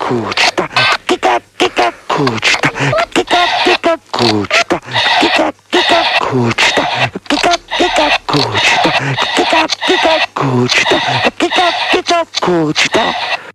cucita, kika kika cucita, kika kika cucita, kika kika cucita, kika kika cucita, kika kika cucita, kika kika cucita.